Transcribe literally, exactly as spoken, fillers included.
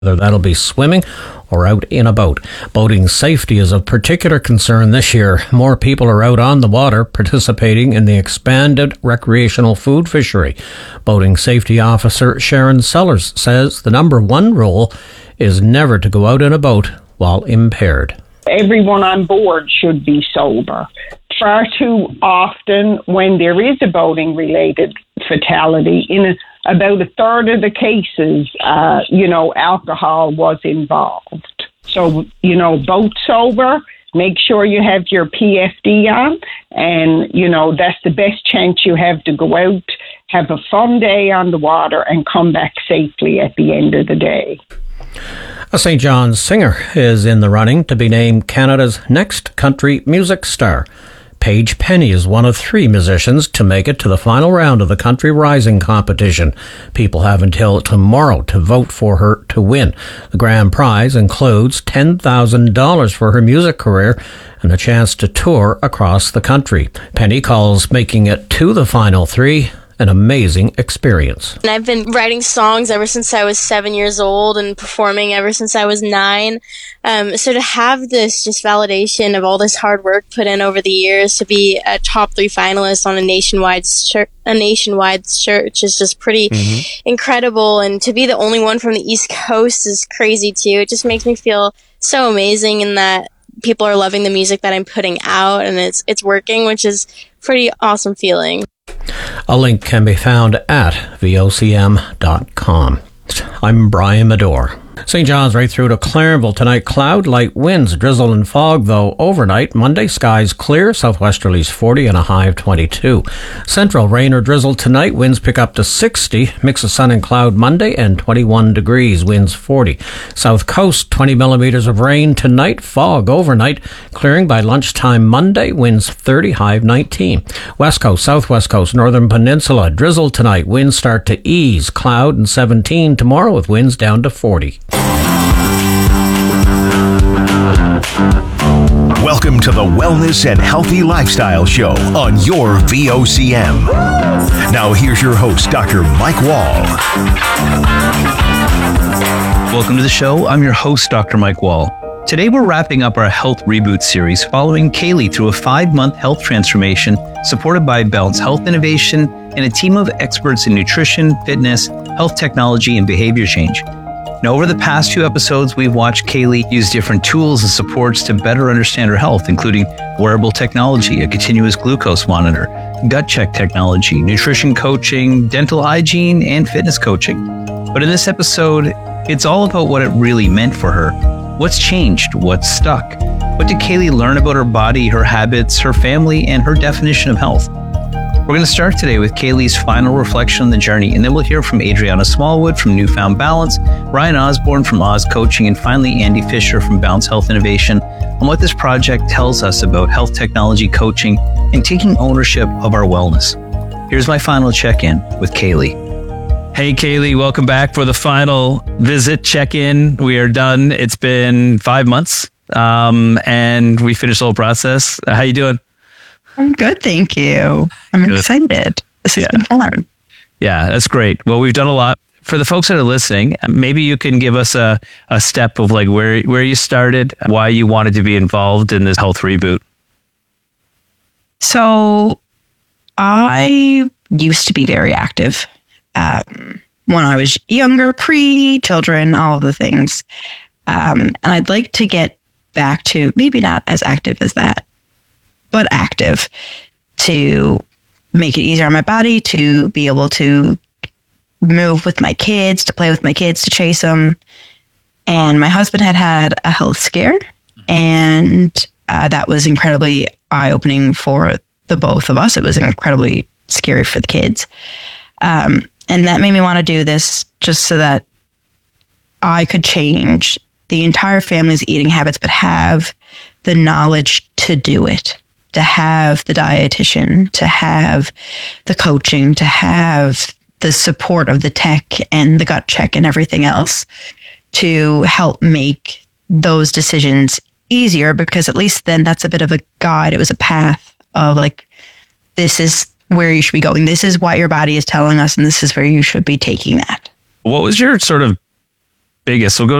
Whether that'll be swimming or out in a boat. Boating safety is of particular concern this year. More people are out on the water participating in the expanded recreational food fishery. Boating safety officer Sharon Sellers says the number one rule is never to go out in a boat while impaired. Everyone on board should be sober. Far too often when there is a boating-related fatality, in a about a third of the cases, uh, you know, alcohol was involved. So, you know, boat sober, make sure you have your P F D on, and, you know, that's the best chance you have to go out, have a fun day on the water, and come back safely at the end of the day. A Saint John's singer is in the running to be named Canada's next country music star. Paige Penny is one of three musicians to make it to the final round of the Country Rising competition. People have until tomorrow to vote for her to win. The grand prize includes ten thousand dollars for her music career and a chance to tour across the country. Penny calls making it to the final three an amazing experience. And I've been writing songs ever since I was seven years old and performing ever since I was nine. Um, so to have this just validation of all this hard work put in over the years to be a top three finalist on a nationwide search, a nationwide search is just pretty mm-hmm. incredible. And to be the only one from the East Coast is crazy too. It just makes me feel so amazing in that people are loving the music that I'm putting out and it's it's working, which is pretty awesome feeling. A link can be found at V O C M dot com. I'm Brian Medore. Saint John's right through to Clarenville tonight. Cloud, light winds, drizzle and fog, though overnight. Monday, skies clear, southwesterlies forty and a high of twenty-two. Central, rain or drizzle tonight. Winds pick up to sixty. Mix of sun and cloud Monday and twenty-one degrees. Winds forty. South coast, twenty millimeters of rain tonight. Fog overnight. Clearing by lunchtime Monday. Winds thirty, high of nineteen. West coast, southwest coast, northern peninsula. Drizzle tonight. Winds start to ease. Cloud and seventeen tomorrow with winds down to forty. Welcome to the Wellness and Healthy Lifestyle Show on your V O C M. Now here's your host, Doctor Mike Wall. Welcome to the show. I'm your host, Doctor Mike Wall. Today we're wrapping up our Health Reboot series following Kaylee through a five-month health transformation supported by Balance Health Innovation and a team of experts in nutrition, fitness, health technology, and behavior change. Now, over the past few episodes, we've watched Kaylee use different tools and supports to better understand her health, including wearable technology, a continuous glucose monitor, gut check technology, nutrition coaching, dental hygiene, and fitness coaching. But in this episode, it's all about what it really meant for her. What's changed? What's stuck? What did Kaylee learn about her body, her habits, her family, and her definition of health? We're going to start today with Kaylee's final reflection on the journey, and then we'll hear from Adriana Smallwood from Newfound Balance, Ryan Osborne from Oz Coaching, and finally Andy Fisher from Balance Health Innovation on what this project tells us about health technology coaching and taking ownership of our wellness. Here's my final check-in with Kaylee. Hey, Kaylee, welcome back for the final visit check-in. We are done. It's been five months, um, and we finished the whole process. How you doing? I'm good, thank you. I'm good. Excited. This has yeah. been fun. Yeah, that's great. Well, we've done a lot. For the folks that are listening, maybe you can give us a, a step of like where where you started, why you wanted to be involved in this health reboot. So I used to be very active um, when I was younger, pre-children, all of the things. Um, and I'd like to get back to maybe not as active as that, but active to make it easier on my body, to be able to move with my kids, to play with my kids, to chase them. And my husband had had a health scare, and uh, that was incredibly eye-opening for the both of us. It was incredibly scary for the kids. Um, and that made me want to do this just so that I could change the entire family's eating habits, but have the knowledge to do it. To have the dietitian, to have the coaching, to have the support of the tech and the gut check and everything else to help make those decisions easier, because at least then that's a bit of a guide. It was a path of like, this is where you should be going. This is what your body is telling us, and this is where you should be taking that. What was your sort of biggest. So go